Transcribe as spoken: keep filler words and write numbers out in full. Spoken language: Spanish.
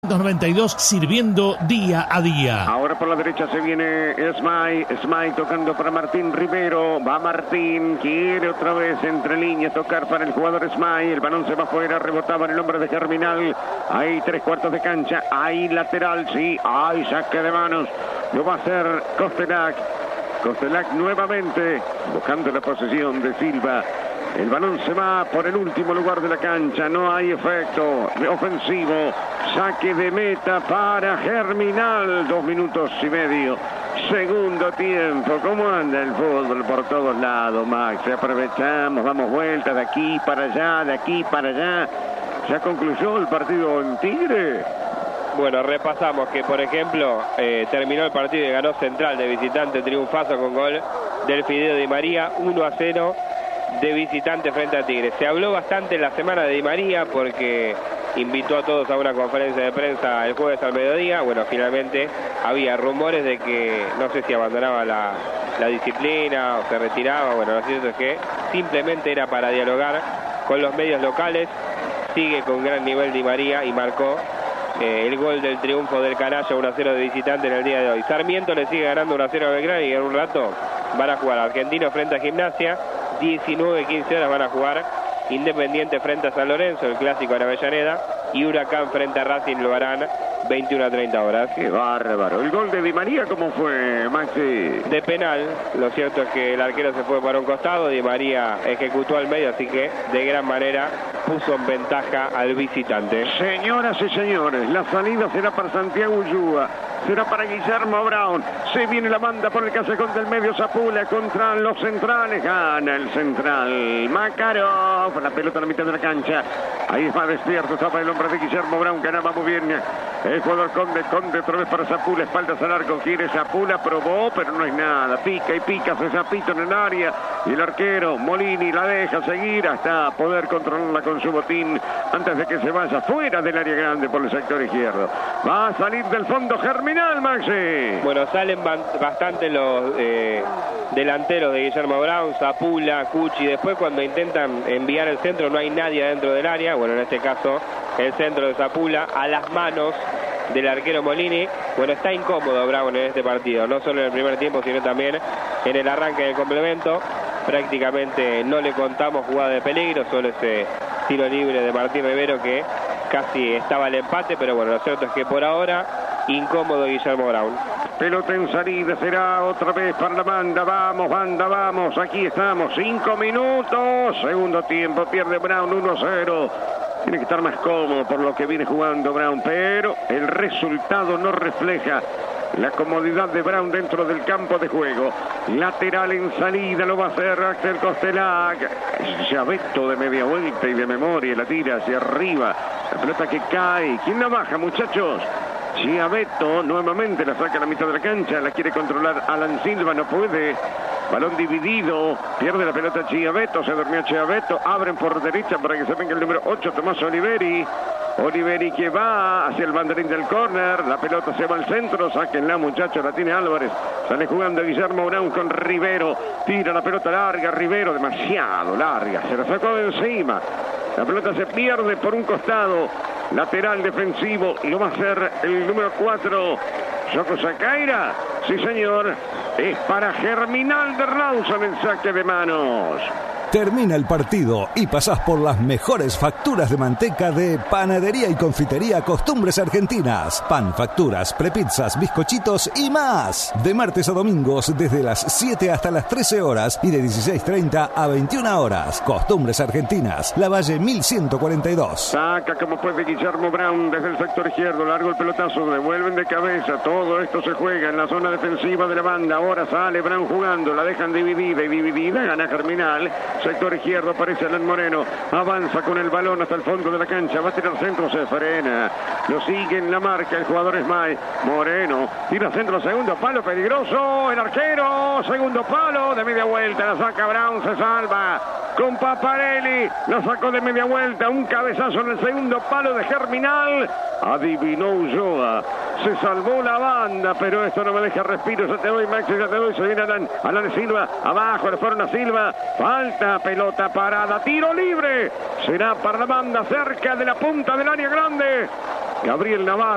noventa y dos, sirviendo día a día. Ahora por la derecha se viene Smay, Smay tocando para Martín Rivero, va Martín, quiere otra vez entre líneas tocar para el jugador Smay, el balón se va afuera, rebotaba en el hombre de Germinal, hay tres cuartos de cancha, hay lateral, sí, hay saque de manos, lo va a hacer Kostelac, Kostelac nuevamente, buscando la posesión de Silva. El balón se va por el último lugar de la cancha, no hay efecto ofensivo, saque de meta para Germinal, dos minutos y medio, segundo tiempo. ¿Cómo anda el fútbol por todos lados, Max? Aprovechamos, damos vueltas de aquí para allá, de aquí para allá. ¿Ya concluyó el partido en Tigre? Bueno, repasamos que, por ejemplo, eh, terminó el partido y ganó Central de visitante, triunfazo con gol del Fideo Di María, uno a cero. De visitante frente a Tigre. Se habló bastante en la semana de Di María porque invitó a todos a una conferencia de prensa el jueves al mediodía. Bueno, finalmente había rumores de que no sé si abandonaba la, la disciplina o se retiraba. Bueno, lo cierto es que simplemente era para dialogar con los medios locales. Sigue con gran nivel Di María y marcó eh, el gol del triunfo del Canalla, uno a cero de visitante en el día de hoy. Sarmiento le sigue ganando uno a cero a Belgrano y en un rato van a jugar Argentino frente a Gimnasia. diecinueve quince horas van a jugar Independiente frente a San Lorenzo, el clásico en Avellaneda, y Huracán frente a Racing lo harán veintiuna a treinta horas. ¡Qué bárbaro! ¿El gol de Di María cómo fue, Maxi? De penal. Lo cierto es que el arquero se fue para un costado, Di María ejecutó al medio, así que de gran manera puso en ventaja al visitante. Señoras y señores, la salida será para Santiago Ullúa, será para Guillermo Brown. Se viene la banda por el callejón del medio, Zapula contra los centrales. Gana el central Makarov, la pelota en la mitad de la cancha. Ahí va despierto, tapa el hombre de Guillermo Brown, ganaba muy bien el jugador Conde. Conde otra vez para Zapula, espaldas al arco, quiere Zapula, probó, pero no hay nada. Pica y pica, se Zapito en el área. Y el arquero Molini la deja seguir hasta poder controlarla con su botín antes de que se vaya fuera del área grande por el sector izquierdo. Va a salir del fondo Germinal, Maxi. Bueno, salen bastante los eh, delanteros de Guillermo Brown, Zapula, Cucci. Después cuando intentan enviar el centro no hay nadie dentro del área. Bueno, en este caso el centro de Zapula a las manos del arquero Molini. Bueno, está incómodo Brown en este partido, no solo en el primer tiempo, sino también en el arranque del complemento. Prácticamente no le contamos jugada de peligro, solo ese tiro libre de Martín Rivero que casi estaba al empate, pero bueno, lo cierto es que por ahora incómodo Guillermo Brown. Pelota en salida, será otra vez para la banda, vamos, banda, vamos, aquí estamos, cinco minutos, segundo tiempo, pierde Brown uno a cero. Tiene que estar más cómodo por lo que viene jugando Brown, pero el resultado no refleja la comodidad de Brown dentro del campo de juego. Lateral en salida, lo va a hacer Axel Kostelac. Llaveto de media vuelta y de memoria, la tira hacia arriba. La pelota que cae. ¿Quién la baja, muchachos? Chiaveto nuevamente la saca a la mitad de la cancha, la quiere controlar Alan Silva, no puede. Balón dividido, pierde la pelota Chiaveto, se durmió Chiaveto, abren por derecha para que se venga el número ocho, Tomás Oliveri. Oliveri que va hacia el banderín del córner, la pelota se va al centro, sáquenla muchachos, la tiene Álvarez, sale jugando Guillermo Brown con Rivero, tira la pelota larga, Rivero demasiado larga, se la sacó de encima, la pelota se pierde por un costado, lateral defensivo, lo va a hacer el número cuatro, Yoko Sacaira, sí señor, es para Germinal de Rawson el saque de manos. Termina el partido y pasás por las mejores facturas de manteca de Panadería y Confitería Costumbres Argentinas. Pan, facturas, prepizzas, bizcochitos y más. De martes a domingos desde las siete hasta las trece horas y de dieciséis treinta a veintiuna horas. Costumbres Argentinas, Lavalle mil ciento cuarenta y dos. Saca como puede Guillermo Brown desde el sector izquierdo, largo el pelotazo, devuelven de cabeza. Todo esto se juega en la zona defensiva de la banda. Ahora sale Brown jugando, la dejan dividida y dividida, gana Germinal. Sector izquierdo aparece Alan Moreno, avanza con el balón hasta el fondo de la cancha, va a tirar centro, se frena, lo sigue en la marca el jugador Esmay, Moreno, tira centro, segundo palo, peligroso, el arquero, segundo palo, de media vuelta, la saca Brown, se salva, con Paparelli, la sacó de media vuelta, un cabezazo en el segundo palo de Germinal, adivinó Ulloa, se salvó la banda, pero esto no me deja respiro, ya te doy Maxi, ya te doy, se viene Alan, Alan Silva, abajo, le fueron a Silva, falta, pelota parada, tiro libre, será para la banda cerca de la punta del área grande, Gabriel Navarro.